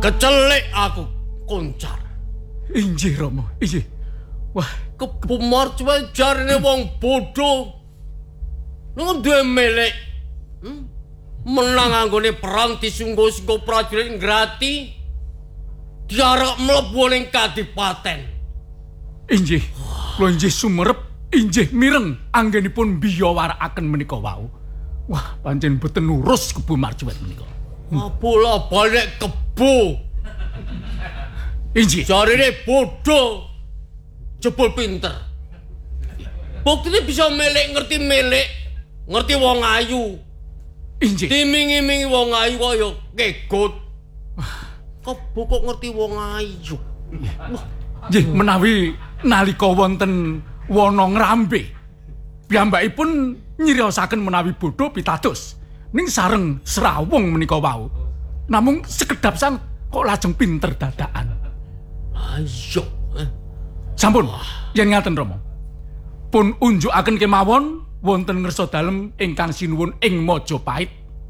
Kecelik aku koncar. Injih Rama, injih. Wah, Kebo Marcuet jarine wong bodho. Nang duwe milik. Menang anggone perang disungguh-sungguh prajurit ngrati. Diarep mlebu ning kadipaten. injih. Kula injih sumerep, injih mireng anggenipun biyawarakaken menika wau. Wah, pancen boten nurus Kebo Marcuet menika. Bola balik kebo. Injih. Jarine bodho. Jebul pinter. Buktine bisa ngerti milik, ngerti wong ayu. Injih. Dimingi-mingi wong ayu kaya kegut. Kebo kok ngerti wong ayu. Nggih, menawi nalika wonten wana ngrambe, piyambakipun nyriyosaken menawi bodho pitados ning sareng Serawung menika wau. Namung sekedap sang kok lajeng pinter dadakan. Ayo. Sampun, yen ngaten Rama. Pun unjukaken kemawon wonten ngersa dalem ingkang sinuwun ing Majapahit.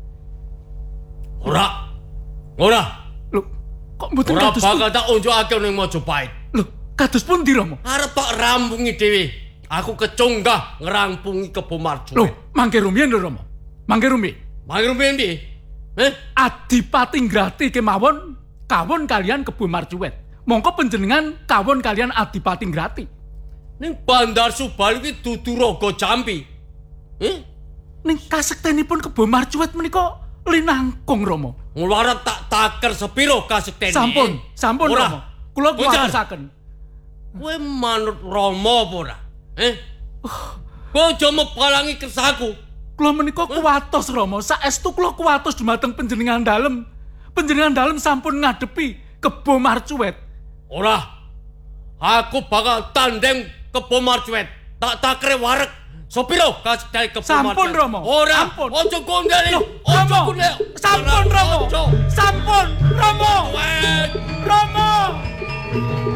Ora. Lho, kok mboten Ora kados bakal tak unjukake ning Majapahit. Lho, kados pundi Rama? Arep tak rampungi dhewe. Aku kecunggah ngrampungi Kebo Marcuet. Lho, mangke rumiyin lho Rama. Mangke rumiyin. Mangrumen piye? Adipati Ngrati kemawon kawon kalian Kebo Marcuet. Mongko panjenengan kawon kalian Adipati Ngrati. Ning Bandar Subali ki dudu raga Jambi. Ning kasektenipun Kebo Marcuet menika linangkung Rama. Ngluwar tak taker sepiro kasektene. Sampun Ora. Rama. Kula kuwatosaken. Kowe manut Rama apa ora? Kowe aja mepalangi kersaku. Kula menika kuwatos Rama, saestu kula kuwatos dumateng panjenengan dalem. Panjenengan dalem sampun ngadepi Kebo Marcuet. Ora. Aku bakal tandem Kebo Marcuet. Tak takre wareg. Sepiro kasektene Kebo Marcuet? Sampun Rama. Ora. Sampun. Ojo kondeli. Rama. Ojo kondeli. Sampun Rama. Ojo. Sampun Rama. Wet. Rama.